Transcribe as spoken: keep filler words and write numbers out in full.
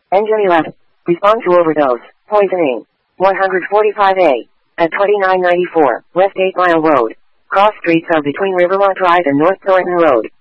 Engine eleven. Respond to overdose. Poisoning. one forty-five A. At twenty-nine ninety-four, West eight Mile Road. Cross streets are between Rivermont Drive and North Thornton Road.